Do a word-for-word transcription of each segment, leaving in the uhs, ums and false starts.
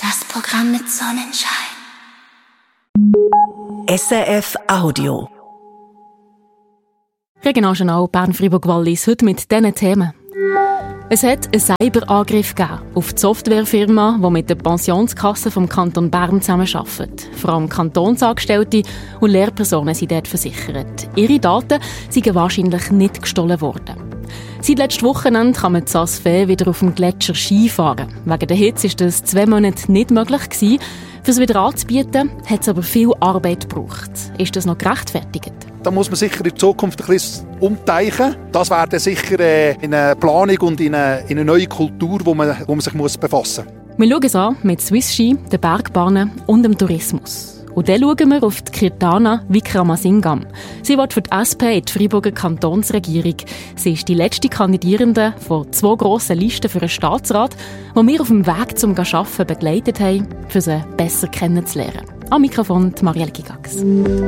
Das Programm mit Sonnenschein. S R F Audio. Regionaljournal Bern-Fribourg-Wallis heute mit diesen Themen. Es hat einen Cyberangriff gegeben auf die Softwarefirma, die mit der Pensionskasse vom Kanton Bern zusammenarbeitet. Vor allem Kantonsangestellte und Lehrpersonen sind dort versichert. Ihre Daten sind wahrscheinlich nicht gestohlen worden. Seit letztem Wochenende kann man in Saas-Fee wieder auf dem Gletscher Ski fahren. Wegen der Hitze war das zwei Monate nicht möglich gewesen. Für es wieder anzubieten, hat es aber viel Arbeit gebraucht. Ist das noch gerechtfertigt? Da muss man sicher in Zukunft ein bisschen umteichen. Das wäre dann sicher äh, in eine Planung und in eine, in eine neue Kultur, wo man, wo man sich muss befassen muss. Wir schauen es an mit Swiss Ski, den Bergbahnen und dem Tourismus. Und dann schauen wir auf die Kirtana Wickramasingam. Sie wird für die S P in die Freiburger Kantonsregierung. Sie ist die letzte Kandidierende von zwei grossen Listen für einen Staatsrat, die wir auf dem Weg zum Arbeiten begleitet haben, um sie besser kennenzulernen. Am Mikrofon Marielle Gigax.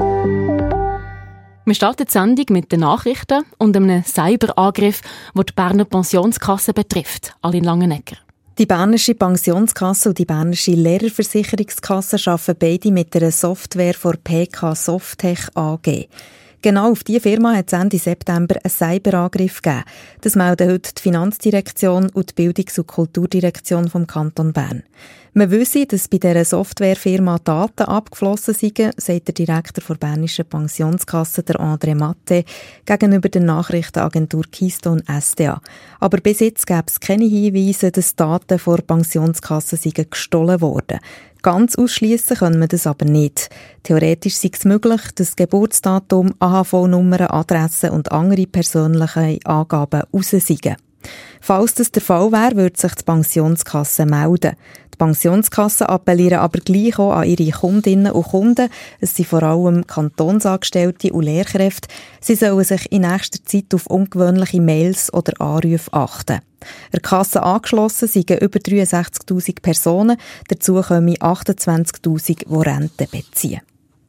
Wir starten die Sendung mit den Nachrichten und einem Cyberangriff, der die Berner Pensionskasse betrifft. Aline Langenegger. Die Bernische Pensionskasse und die Bernische Lehrerversicherungskasse arbeiten beide mit einer Software von P K Softech A G. Genau auf diese Firma hat es Ende September einen Cyberangriff gegeben. Das melden heute die Finanzdirektion und die Bildungs- und Kulturdirektion vom Kanton Bern. Man wisse, dass bei dieser Softwarefirma Daten abgeflossen seien, sagt der Direktor der Bernischen Pensionskasse, der André Matte, gegenüber der Nachrichtenagentur Keystone S D A. Aber bis jetzt gäbe es keine Hinweise, dass Daten vor der Pensionskasse seien gestohlen worden. Ganz ausschliessen können wir das aber nicht. Theoretisch sei es möglich, dass Geburtsdatum, A H V-Nummern, Adressen und andere persönliche Angaben raus seien. Falls das der Fall wäre, würde sich die Pensionskasse melden. Die Pensionskassen appellieren aber gleich auch an ihre Kundinnen und Kunden. Es sind vor allem Kantonsangestellte und Lehrkräfte. Sie sollen sich in nächster Zeit auf ungewöhnliche Mails oder Anrufe achten. Der Kasse angeschlossen sind über dreiundsechzigtausend Personen. Dazu kommen achtundzwanzigtausend, die Rente beziehen.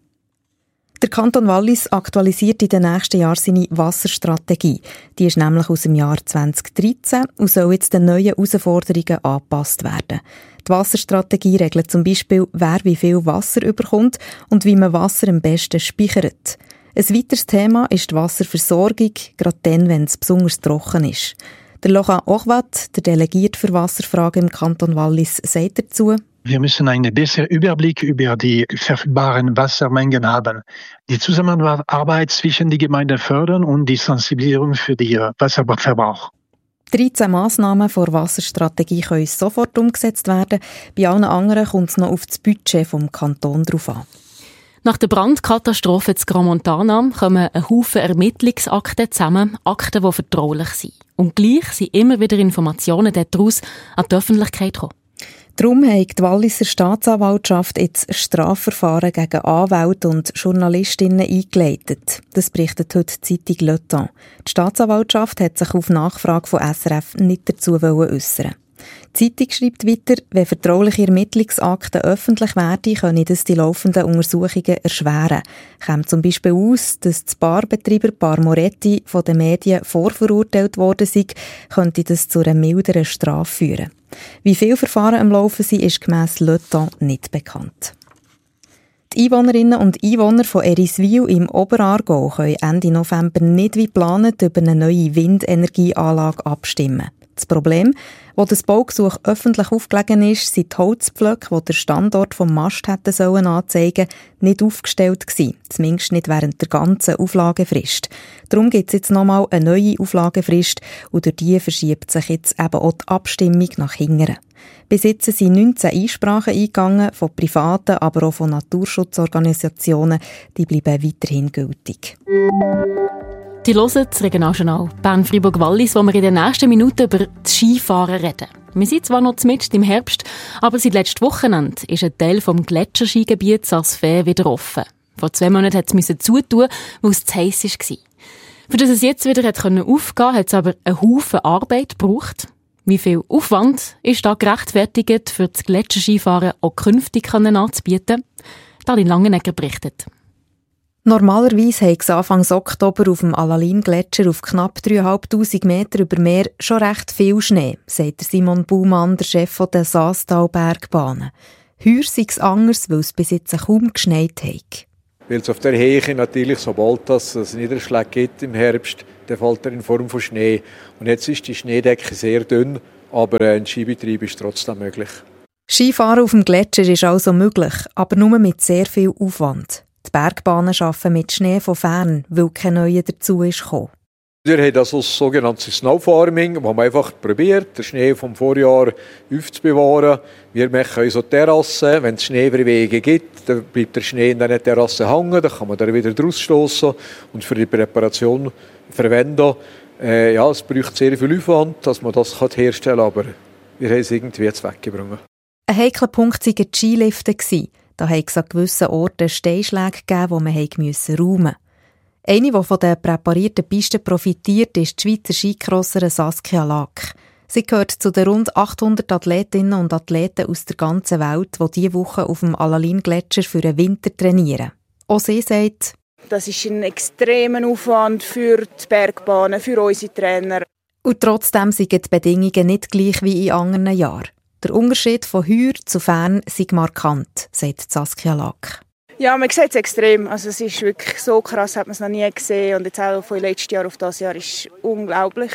Der Kanton Wallis aktualisiert in den nächsten Jahren seine Wasserstrategie. Die ist nämlich aus dem Jahr zwanzig dreizehn und soll jetzt den neuen Herausforderungen angepasst werden. Die Wasserstrategie regelt zum Beispiel, wer wie viel Wasser überkommt und wie man Wasser am besten speichert. Ein weiteres Thema ist die Wasserversorgung, gerade dann, wenn es besonders trocken ist. Der Laurent Ochwat, der Delegierte für Wasserfragen im Kanton Wallis, sagt dazu: Wir müssen einen besseren Überblick über die verfügbaren Wassermengen haben. Die Zusammenarbeit zwischen den Gemeinden fördern und die Sensibilisierung für den Wasserverbrauch. dreizehn Massnahmen vor Wasserstrategie können sofort umgesetzt werden. Bei allen anderen kommt es noch auf das Budget vom Kanton drauf an. Nach der Brandkatastrophe in Crans-Montana kommen ein Haufen Ermittlungsakten zusammen, Akten, die vertraulich sind. Und gleich sind immer wieder Informationen daraus an die Öffentlichkeit gekommen. Darum hat die Walliser Staatsanwaltschaft jetzt Strafverfahren gegen Anwälte und Journalistinnen eingeleitet. Das berichtet heute die Zeitung Le Temps. Die Staatsanwaltschaft hat sich auf Nachfrage von S R F nicht dazu äußern. Die Zeitung schreibt weiter, wenn vertrauliche Ermittlungsakten öffentlich werden, können das die laufenden Untersuchungen erschweren. Kommt zum Beispiel aus, dass das Barbetreiber Bar Moretti von den Medien vorverurteilt worden sei, könnte das zu einer milderen Strafe führen. Wie viele Verfahren am Laufen sind, ist gemäss Le Temps nicht bekannt. Die Einwohnerinnen und Einwohner von Eriswil im Oberaargau können Ende November nicht wie geplant über eine neue Windenergieanlage abstimmen. Das Problem, wo das Baugesuch öffentlich aufgelegen ist, sind die Holzpflöcke, die der Standort vom Mast hätten sollen anzeigen, nicht aufgestellt gewesen. Zumindest nicht während der ganzen Auflagefrist. Darum gibt es jetzt nochmal eine neue Auflagefrist und durch die verschiebt sich jetzt eben auch die Abstimmung nach hinten. Bis jetzt sind neunzehn Einsprachen eingegangen, von privaten, aber auch von Naturschutzorganisationen. Die bleiben weiterhin gültig. Die hören das Regionaljournal Bern-Fribourg-Wallis, wo wir in den nächsten Minuten über das Skifahren reden. Wir sind zwar noch mitten im Herbst, aber seit letztem Wochenende ist ein Teil des Gletscherskigebiets Saas-Fee wieder offen. Vor zwei Monaten musste es zutun, weil es zu heiß war. Für das es jetzt wieder aufgehen konnte, hat es aber einen Haufen Arbeit gebraucht. Wie viel Aufwand ist da gerechtfertigt, für das Gletscherskifahren auch künftig anzubieten? Aline Langenegger berichtet. Normalerweise hat es Anfang Oktober auf dem Alalin-Gletscher auf knapp dreitausendfünfhundert Meter über Meer schon recht viel Schnee, sagt Simon Baumann, der Chef der Saastal-Bergbahnen. Heuer sei es anders, weil es bis jetzt kaum geschneit hat. Weil es auf der Höhe natürlich, sobald es einen Niederschlag gibt im Herbst, dann fällt er in Form von Schnee. Und jetzt ist die Schneedecke sehr dünn, aber ein Skibetrieb ist trotzdem möglich. Skifahren auf dem Gletscher ist also möglich, aber nur mit sehr viel Aufwand. Die Bergbahnen arbeiten mit Schnee von fern, weil kein neuer dazu ist gekommen. Wir haben das als sogenanntes Snowfarming, wo man einfach probiert, den Schnee vom Vorjahr aufzubewahren. Wir machen unsere Terrassen. Wenn es Schneeverwehungen gibt, dann bleibt der Schnee in diesen Terrassen hängen, dann kann man da wieder rausstoßen und für die Präparation verwenden. Äh, ja, es braucht sehr viel Aufwand, dass man das herstellen kann, aber wir haben es irgendwie jetzt weggebracht. Ein heikler Punkt waren die Skilifte. Da hat es an gewissen Orten Steinschläge gegeben, die man räumen musste. Eine, die von den präparierten Pisten profitiert, ist die Schweizer Skicrosserin Saskia Lack. Sie gehört zu den rund achthundert Athletinnen und Athleten aus der ganzen Welt, die diese Woche auf dem Alaline-Gletscher für den Winter trainieren. Auch sie sagt, das ist ein extremer Aufwand für die Bergbahnen, für unsere Trainer. Und trotzdem sind die Bedingungen nicht gleich wie in anderen Jahren. Der Unterschied von heuer zu fern sei markant, sagt Saskia Lack. Ja, man sieht es extrem. Also es ist wirklich so krass, hat man es noch nie gesehen. Und jetzt auch von letztes Jahr auf das Jahr ist unglaublich.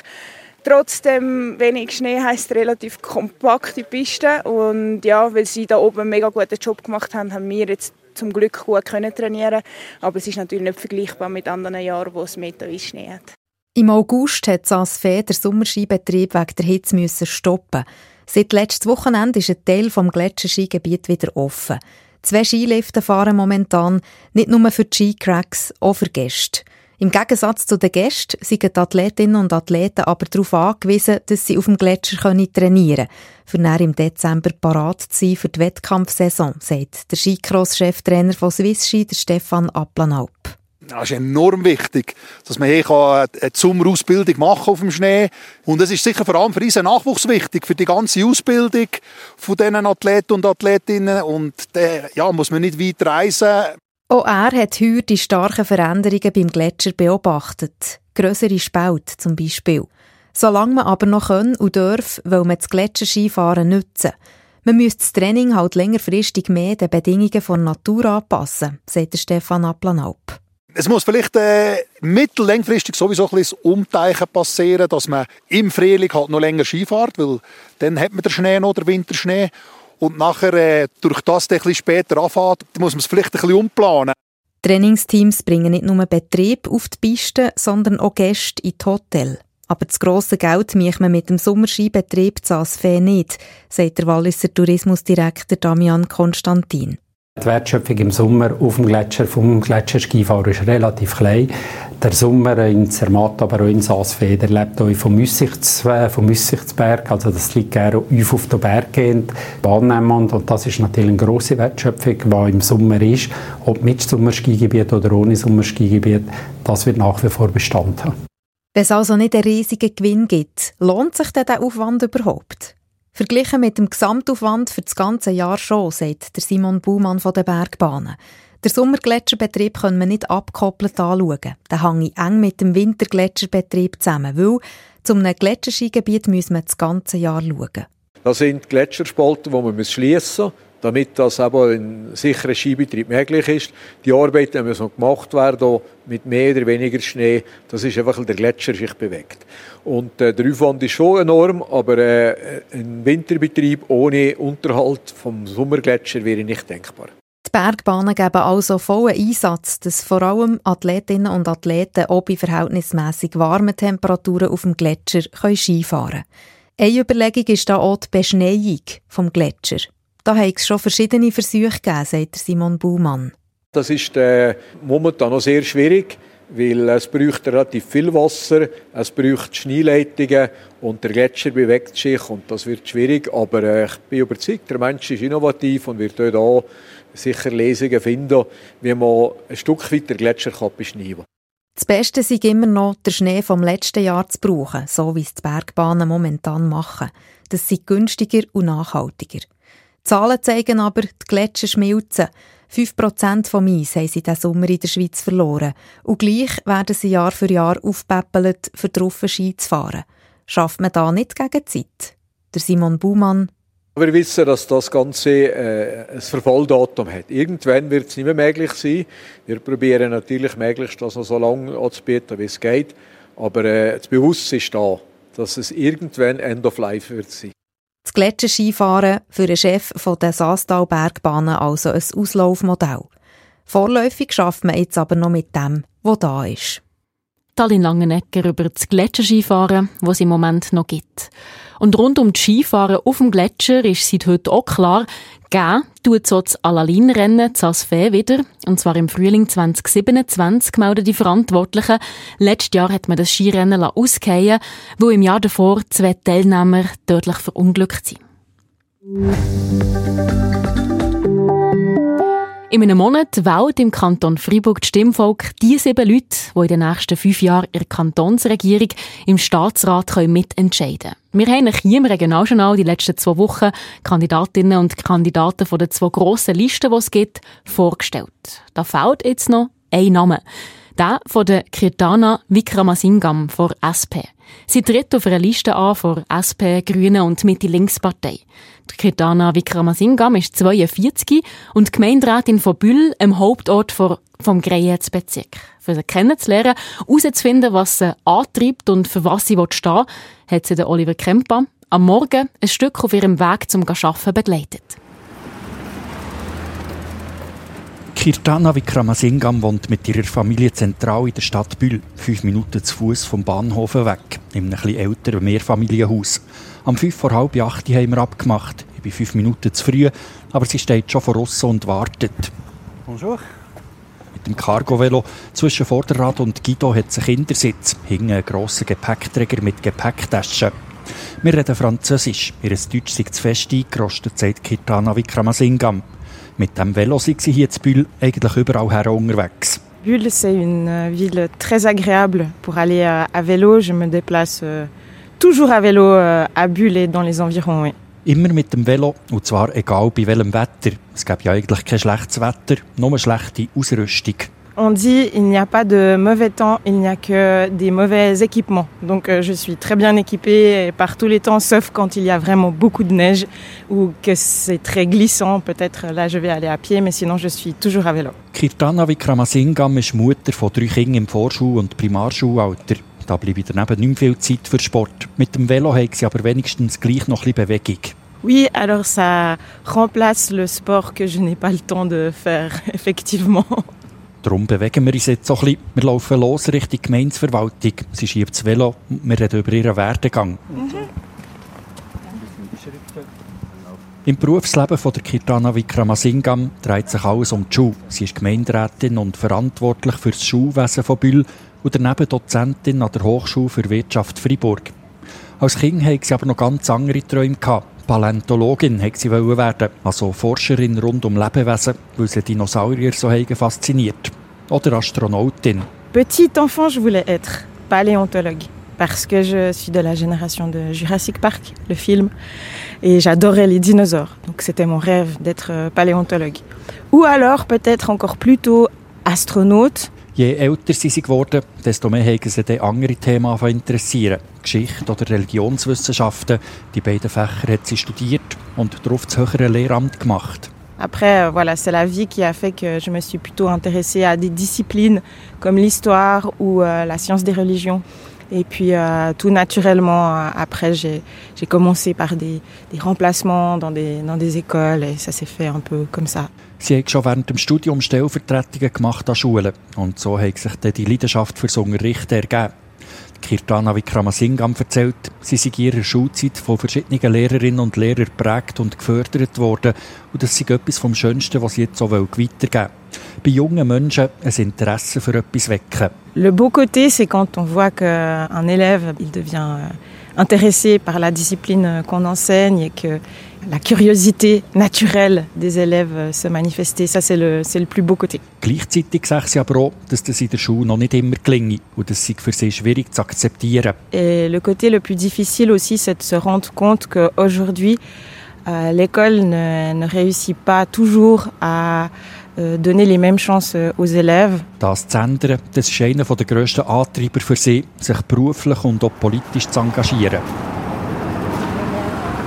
Trotzdem wenig Schnee heisst relativ kompakte Piste. Und ja, weil sie da oben einen mega guten Job gemacht haben, haben wir jetzt zum Glück gut können trainieren. Aber es ist natürlich nicht vergleichbar mit anderen Jahren, wo es meterweise Schnee hat. Im August hat Saas Fee den Sommerskibetrieb wegen der Hitze müssen stoppen. Seit letztem Wochenende ist ein Teil des Gletscherskigebiets wieder offen. Zwei Skilifte fahren momentan nicht nur für die Skicracks, auch für Gäste. Im Gegensatz zu den Gästen sind die Athletinnen und Athleten aber darauf angewiesen, dass sie auf dem Gletscher trainieren können, für dann im Dezember parat zu sein für die Wettkampfsaison, sagt der Skicross-Cheftrainer von Swiss Ski, Stefan Applanalp. Das ist enorm wichtig, dass man hier eine Sommerausbildung machen auf dem Schnee. Und es ist sicher vor allem für unseren Nachwuchs wichtig, für die ganze Ausbildung von diesen Athleten und Athletinnen. Und da ja, muss man nicht weit reisen. Auch er hat heuer die starken Veränderungen beim Gletscher beobachtet. Grössere Spalte zum Beispiel. Solange man aber noch können und darf, will man das Gletscherskifahren nutzen. Man müsste das Training halt längerfristig mehr den Bedingungen der Natur anpassen, sagt Stefan Applanalp. Es muss vielleicht äh, mittel-längfristig sowieso ein bisschen das Umteichen passieren, dass man im Frühling halt noch länger Ski fährt, weil dann hat man den Schnee noch, den Winterschnee. Und nachher, äh, durch das der ein bisschen später anfängt, muss man es vielleicht ein bisschen umplanen. Trainingsteams bringen nicht nur Betrieb auf die Piste, sondern auch Gäste in die Hotels. Aber das grosse Geld macht man mit dem Sommerskibetrieb Saas Fee nicht, sagt der Walliser Tourismusdirektor Damian Konstantin. Die Wertschöpfung im Sommer auf dem Gletscher vom Gletscherskifahrer ist relativ klein. Der Sommer in Zermatt, aber auch in Saas Fee, der lebt auch vom Aussichts, vom Aussichtsberg. Also das liegt gerne auf den Berg gehend, annehmend. Und das ist natürlich eine grosse Wertschöpfung, die im Sommer ist. Ob mit Sommerskigebiet oder ohne Sommerskigebiet, das wird nach wie vor Bestand haben. Wenn es also nicht einen riesigen Gewinn gibt, lohnt sich denn der Aufwand überhaupt? Verglichen mit dem Gesamtaufwand für das ganze Jahr schon, sagt der Simon Baumann von den Bergbahnen. Den Sommergletscherbetrieb können wir nicht abgekoppelt anschauen. Der hängt eng mit dem Wintergletscherbetrieb zusammen, weil zum einem Gletscherskigebiet müssen wir das ganze Jahr schauen. Das sind Gletscherspalten, die man schliessen muss, damit das eben ein sicherer Skibetrieb möglich ist. Die Arbeiten müssen gemacht werden, mit mehr oder weniger Schnee. Das ist einfach, weil der Gletscher sich bewegt. Und äh, der Aufwand ist schon enorm, aber äh, ein Winterbetrieb ohne Unterhalt vom Sommergletscher wäre nicht denkbar. Die Bergbahnen geben also vollen Einsatz, dass vor allem Athletinnen und Athleten auch bei verhältnismässig warmen Temperaturen auf dem Gletscher Skifahren können. Eine Überlegung ist da auch die Beschneiung vom Gletscher. Da hat es schon verschiedene Versuche gegeben, sagt Simon Baumann. Das ist äh, momentan noch sehr schwierig, weil es braucht relativ viel Wasser, es braucht Schneeleitungen und der Gletscher bewegt sich und das wird schwierig. Aber äh, ich bin überzeugt, der Mensch ist innovativ und wird dort auch sicher Lösungen finden, wie man ein Stück weit den Gletscher beschneiden kann. Das Beste ist immer noch, den Schnee vom letzten Jahr zu brauchen, so wie es die Bergbahnen momentan machen. Das sei günstiger und nachhaltiger. Die Zahlen zeigen aber, die Gletscher schmilzen. fünf Prozent vom Eis haben sie diesen Sommer in der Schweiz verloren. Und gleich werden sie Jahr für Jahr aufpäppelt, für drauf Ski zu fahren. Schafft man da nicht gegen die Zeit? Der Simon Baumann. Wir wissen, dass das Ganze äh, ein Verfalldatum hat. Irgendwann wird es nicht mehr möglich sein. Wir probieren natürlich möglichst, das noch so lange anzubieten, wie es geht. Aber äh, das Bewusstsein ist da, dass es irgendwann End of Life wird sein. Das Gletscherskifahren für den Chef der Saastal-Bergbahnen also ein Auslaufmodell. Vorläufig schafft man jetzt aber noch mit dem, was da ist. Tallinn Langenegger über das Gletscherskifahren, das es im Moment noch gibt. Und rund um das Skifahren auf dem Gletscher ist seit heute auch klar, geben tut so das Alaline-Rennen das Asfee wieder. Und zwar im Frühling zwanzig siebenundzwanzig, melden die Verantwortlichen. Letztes Jahr hat man das Skirennen ausgefallen, wo im Jahr davor zwei Teilnehmer tödlich verunglückt sind. In einem Monat wählt im Kanton Freiburg das Stimmvolk die sieben Leute, die in den nächsten fünf Jahren in der Kantonsregierung im Staatsrat mitentscheiden können. Wir haben euch hier im Regionaljournal die letzten zwei Wochen Kandidatinnen und Kandidaten von den zwei grossen Listen, die es gibt, vorgestellt. Da fehlt jetzt noch ein Name. Der von der Kirtana Wickramasingam von S P. Sie tritt auf einer Liste an von S P, Grünen und Mitte-Links-Partei. Die Kirtana Wickramasingam ist zweiundvierzig und Gemeinderätin von Bühl, im Hauptort vom Greyerz-Bezirk. Für sie kennenzulernen, herauszufinden, was sie antreibt und für was sie stehen will, hat sie den Oliver Kempa am Morgen ein Stück auf ihrem Weg zum Arbeiten begleitet. Kirtana Wickramasingam wohnt mit ihrer Familie zentral in der Stadt Bühl, fünf Minuten zu Fuß vom Bahnhof weg, in einem etwas älteren Mehrfamilienhaus. Am fünf vor halb acht haben wir abgemacht. Ich bin fünf Minuten zu früh, aber sie steht schon vor uns und wartet. Bonjour. Mit dem Cargo-Velo zwischen Vorderrad und Guido hat sie einen Kindersitz, hinten einen grossen Gepäckträger mit Gepäcktaschen. Wir reden Französisch, ihr Deutsch sei zu fest eingerostet, sagt Kirtana Wickramasingam. Mit dem Velo sind sie hier in Bühl eigentlich überall her unterwegs. Bulle, c'est une ville très agréable pour aller à vélo. Je me déplace toujours à vélo à Bulle et dans les environs. Oui. Immer mit dem Velo, und zwar egal bei welchem Wetter. Es gibt ja eigentlich kein schlechtes Wetter, nur schlechte Ausrüstung. On dit il n'y a pas de mauvais temps, il n'y a que des mauvais équipements. Donc euh, je suis très bien équipée par tous les temps, sauf quand il y a vraiment beaucoup de neige ou que c'est très glissant. Peut-être là je vais aller à pied, mais sinon je suis toujours à vélo. Kirtana Wickramasingam ist Mutter von drei Kindern im Vorschul- und Primarschulalter. Da bleibt daneben nicht mehr viel Zeit für Sport. Mit dem Velo hat sie aber wenigstens gleich noch ein bisschen Bewegung. Oui, alors ça remplace le sport que je n'ai pas le temps de faire, effectivement. Darum bewegen wir uns jetzt so ein bisschen. Wir laufen los Richtung Gemeindeverwaltung. Sie schiebt das Velo und wir reden über ihren Werdegang. Mhm. Im Berufsleben von der Kirtana Wickramasingam dreht sich alles um die Schule. Sie ist Gemeinderätin und verantwortlich für das Schulwesen von Bühl und daneben Dozentin an der Hochschule für Wirtschaft Freiburg. Als Kind hatte sie aber noch ganz andere Träume gehabt. Paläontologin wollte sie werden, also Forscherin rund um Lebewesen, weil sie Dinosaurier so fasziniert. Oder Astronautin. Petit enfant, je voulais être paléontologue. Parce que je suis de la génération de Jurassic Park, le film, et j'adorais les dinosaures. Donc c'était mon rêve d'être paléontologue. Ou alors peut-être encore plus tôt astronaute. Je älter sie geworden, desto mehr haben sie dann andere Themen interessieren. Geschichte oder Religionswissenschaften. Die beiden Fächer hat sie studiert und darauf das höhere Lehramt gemacht. Après, voilà, c'est la vie qui a fait que je me suis plutôt intéressée à des disciplines comme l'histoire ou euh, la science des religions. Et puis euh, tout naturellement, euh, après, j'ai, j'ai commencé par des, des remplacements dans des, dans des écoles et ça s'est fait un peu comme ça. Sie hat schon während dem Studium Stellvertretungen gemacht an Schulen und so hat sich dann die Leidenschaft fürs Unterrichten ergeben. Kirtana Wickramasingam erzählt, sie sei in ihrer Schulzeit von verschiedenen Lehrerinnen und Lehrern geprägt und gefördert worden und das sei etwas vom Schönsten, was sie jetzt so weitergeben will. Bei jungen Menschen ein Interesse für etwas wecken. Le beau côté, c'est quand on voit qu'un élève il devient intéressé par la discipline qu'on enseigne et que la curiosité naturelle des élèves se manifeste. Ça, c'est le, c'est le plus beau côté. Gleichzeitig sagt sie aber auch, dass das in der Schule noch nicht immer gelingt und das sei für sie schwierig zu akzeptieren. Et le côté le plus difficile aussi, c'est de se rendre compte qu'aujourd'hui, euh, l'école ne, ne réussit pas toujours à euh, donner les mêmes chances aux élèves. Das zu ändern, das ist einer der grössten Antreiber für sie, sich beruflich und auch politisch zu engagieren.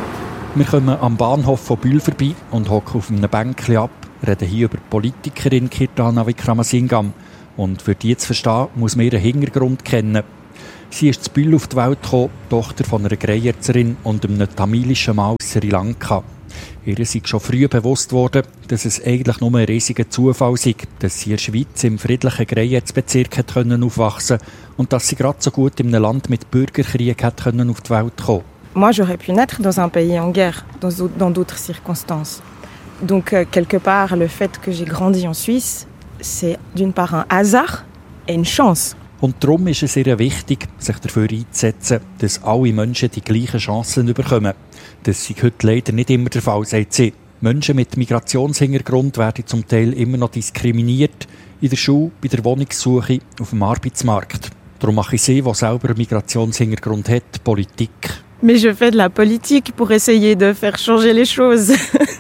Wir kommen am Bahnhof von Bühl vorbei und hocken auf einem Bänkchen ab, reden hier über die Politikerin Kirtana Wickramasingam. Und für die zu verstehen, muss man ihren Hintergrund kennen. Sie ist zu Bühl auf die Welt gekommen, Tochter von einer Greierzerin und einem tamilischen Mann aus Sri Lanka. Ihr ist schon früh bewusst worden, dass es eigentlich nur ein riesiger Zufall sei, dass sie in der Schweiz im friedlichen Greierzbezirk aufwachsen konnte und dass sie gerade so gut in einem Land mit Bürgerkrieg auf die Welt kommen. Moi, j'aurais pu naître dans un pays en guerre, dans, dans d'autres circonstances. Donc, euh, quelque part, le fait que j'ai grandi en Suisse, c'est d'une part un hasard et une chance. Und darum ist es sehr wichtig, sich dafür einzusetzen, dass alle Menschen die gleichen Chancen bekommen. Das ist heute leider nicht immer der Fall, sagt sie. Menschen mit Migrationshintergrund werden zum Teil immer noch diskriminiert, in der Schule, bei der Wohnungssuche, auf dem Arbeitsmarkt. Darum mache ich sie, die selber einen Migrationshintergrund hat, Politik. Mais je fais de la politique pour essayer de faire changer les choses.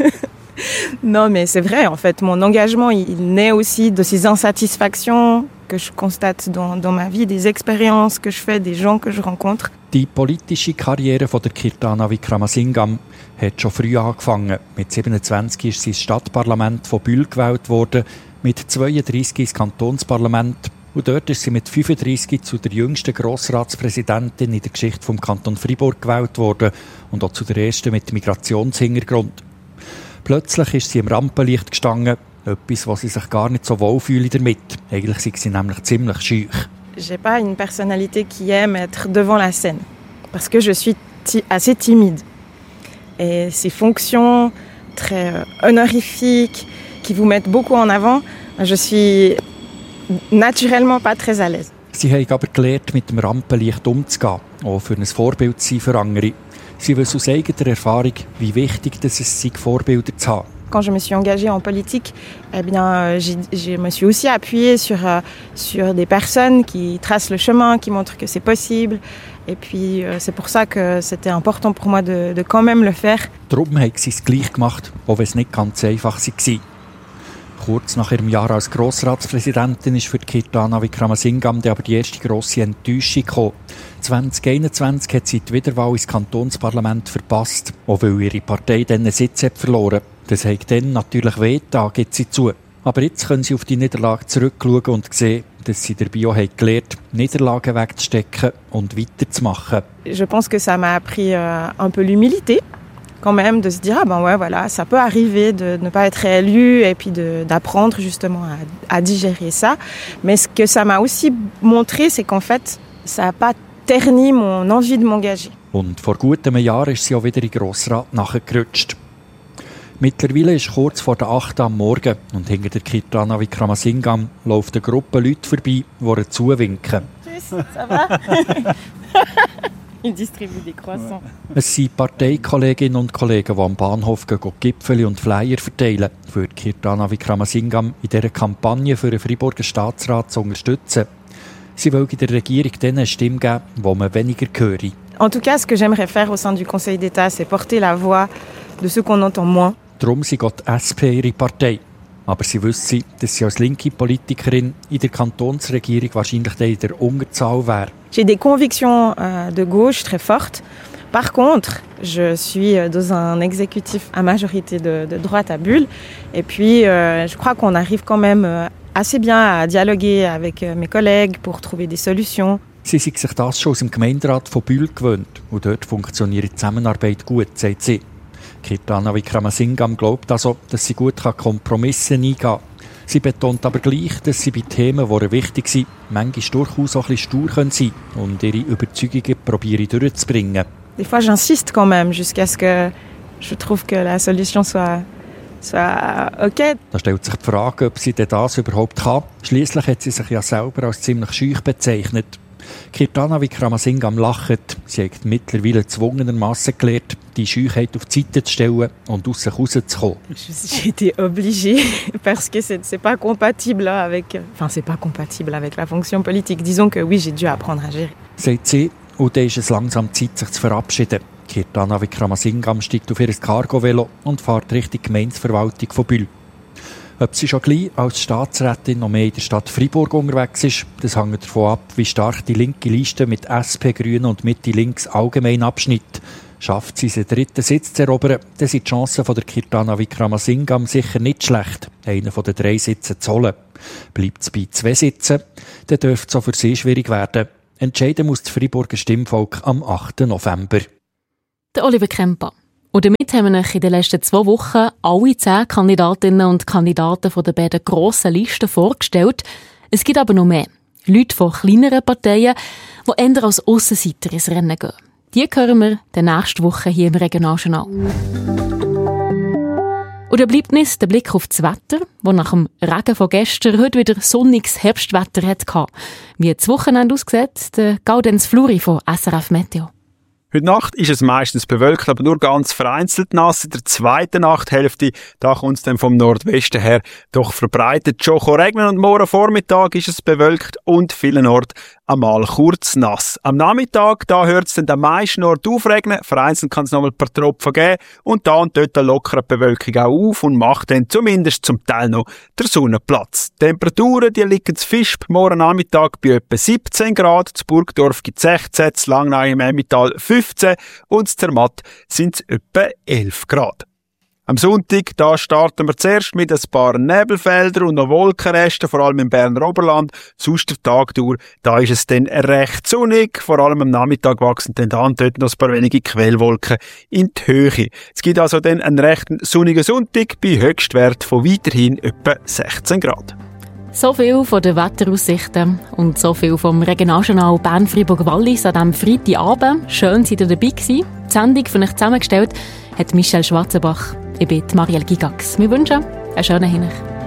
Non, mais c'est vrai, en fait, mon engagement, il naît aussi de ces insatisfactions que je constate dans, dans ma vie, des expériences que je fais, des gens que je rencontre. Die politische Karriere von der Kirtana Wickramasingam hat schon früh angefangen. Mit siebenundzwanzig ist sie ins Stadtparlament von Bühl gewählt worden, mit zweiunddreissig ins Kantonsparlament. Und dort ist sie mit fünfunddreissig zu der jüngsten Grossratspräsidentin in der Geschichte vom Kanton Freiburg gewählt worden und auch zu der ersten mit Migrationshintergrund. Plötzlich ist sie im Rampenlicht gestanden, etwas, was sie sich gar nicht so wohl fühle damit. Eigentlich sei sie nämlich ziemlich schüch. J'ai pas une personnalité qui aime être devant la scène, parce que je suis ti- assez timide. Et ces fonctions très honorifiques, qui vous mettent beaucoup en avant, je suis naturellement pas très à l'aise. Sie haben aber gelernt, mit dem Rampenlicht umzugehen, auch für ein Vorbild zu sein für andere. Sie wissen aus eigener Erfahrung, wie wichtig es ist, Vorbilder zu haben. Quand je me suis engagée en politique, eh bien, j'ai, je me suis aussi appuyée sur, euh, sur des personnes qui tracent le chemin, qui montrent que c'est possible. Et puis, euh, c'est pour ça que c'était important pour moi de, de quand même le faire. Darum haben sie es gleich gemacht, auch wenn es nicht ganz einfach war. Kurz nach ihrem Jahr als Grossratspräsidentin ist für Kirtana Wickramasingam aber die erste grosse Enttäuschung gekommen. zwanzig einundzwanzig hat sie die Wiederwahl ins Kantonsparlament verpasst, auch weil ihre Partei dann einen Sitz hat verloren. Das hat dann natürlich weh getan, gibt sie zu. Aber jetzt können sie auf die Niederlage zurückschauen und sehen, dass sie dabei auch gelernt haben, Niederlagen wegzustecken und weiterzumachen. Je pense que ça m'a appris euh, un peu l'humilité. Quand même, de se dire, ah ben ouais, voilà, ça peut arriver de ne pas être réélu et puis de, d'apprendre justement à, à digérer ça. Mais ce que ça m'a aussi montré, c'est qu'en fait, ça n'a pas terni mon envie de m'engager. Und vor gut einem Jahr ist sie auch wieder in den Grossrat nachgerutscht. Mittlerweile ist kurz vor der acht am Morgen und hinter der Kirtana Wickramasingam läuft eine Gruppe Leute vorbei, die ihr zuwinken. Tschüss, ça va? Ich distribue des croissants. Es sind Parteikolleginnen und Kollegen, die am Bahnhof Gipfeli und Flyer verteilen, für Kirtana Wickramasingam in dieser Kampagne für den Freiburger Staatsrat zu unterstützen. Sie wollen der Regierung eine Stimme geben, die man weniger höre. En tout cas, ce que j'aimerais faire au sein du Conseil d'État, c'est porter la voix de ceux qu'on entend moins. Darum sie geht die S P ihre Partei. Aber sie wissen, dass sie als linke Politikerin in der Kantonsregierung wahrscheinlich in der Unterzahl wäre. J'ai des convictions euh, de gauche très fortes. Par contre, je suis dans un exécutif à majorité de, de droite à Buhl. Et puis, euh, je crois qu'on arrive quand même assez bien à dialoguer avec mes collègues pour trouver des solutions. Sie sind sich das schon aus dem Gemeinderat von Bühl gewöhnt. Und dort funktioniert die Zusammenarbeit gut, sagt sie. Kirtana Wickramasingam glaubt also, dass sie gut Kompromisse eingehen kann. Sie betont aber gleich, dass sie bei Themen, die ihr wichtig sind, manchmal durchaus auch ein bisschen stur sein können und ihre Überzeugungen probieren durchzubringen. Des fois, j'insiste quand même, jusqu'à ce que je trouve que la solution soit, soit OK. Da stellt sich die Frage, ob sie denn das überhaupt kann. Schliesslich hat sie sich ja selber als ziemlich schüch bezeichnet. Kirtana Wickramasingam lacht. Sie hat mittlerweile gezwungenermassen gelernt, die Scheuheit auf die Seite zu stellen und aus sich rauszukommen. J'ai été obligée parce que c'est, c'est pas compatible avec, enfin c'est pas compatible avec la fonction politique. Disons que oui, j'ai dû apprendre à gérer. Sagt sie, und dann ist es langsam Zeit, sich zu verabschieden. Kirtana Wickramasingam steigt auf ihr Cargo-Velo und fährt Richtung Gemeindeverwaltung von Bühl. Ob sie schon gleich als Staatsrätin noch mehr in der Stadt Freiburg unterwegs ist, das hängt davon ab, wie stark die linke Liste mit S P, Grünen und Mitte links allgemein abschnitt. Schafft sie, den dritten Sitz zu erobern, dann sind die Chancen von der Kirtana Wickramasingam sicher nicht schlecht, einen von den drei Sitzen zu holen. Bleibt es bei zwei Sitzen, dann dürfte es auch für sie schwierig werden. Entscheiden muss das Freiburger Stimmvolk am achten November. Der Oliver Kempa. Und damit haben wir euch in den letzten zwei Wochen alle zehn Kandidatinnen und Kandidaten von den beiden grossen Listen vorgestellt. Es gibt aber noch mehr. Leute von kleineren Parteien, die eher als Aussenseiter ins Rennen gehen. Die hören wir dann nächste Woche hier im Regionaljournal. Und dann bleibt uns der Blick auf das Wetter, das nach dem Regen von gestern heute wieder sonniges Herbstwetter hatte. Wie das Wochenende aussieht, der Gaudenz Fluri von S R F Meteo. Heute Nacht ist es meistens bewölkt, aber nur ganz vereinzelt nass. In der zweiten Nachthälfte, da kommt es dann vom Nordwesten her doch verbreitet schon regnen und morgen Vormittag ist es bewölkt und vielen Orten einmal kurz nass. Am Nachmittag, da hört es dann am meisten Ort aufregnen, vereinzelt kann es noch mal ein paar Tropfen geben und da und dort lockert die Bewölkung auch auf und macht dann zumindest zum Teil noch der Sonne Platz. Die Temperaturen, die liegen zu Visp morgen Nachmittag bei etwa siebzehn Grad, zu Burgdorf gibt es sechzehn, zu Langnau im Emmental fünfzehn und zu Zermatt sind es etwa elf Grad. Am Sonntag, da starten wir zuerst mit ein paar Nebelfeldern und noch Wolkenresten, vor allem im Berner Oberland. Sonst der Tag durch, da ist es dann recht sonnig. Vor allem am Nachmittag wachsen dann da und dort noch ein paar wenige Quellwolken in die Höhe. Es gibt also dann einen recht sonnigen Sonntag bei Höchstwert von weiterhin etwa sechzehn Grad. So viel von den Wetteraussichten und so viel vom Regionaljournal Bern-Fribourg-Wallis an diesem Freitagabend. Schön, dass ihr dabei gewesen. Die Sendung für euch zusammengestellt hat Michel Schwarzenbach. Ich bin Marielle Gigax. Wir wünschen einen schönen Hinweis.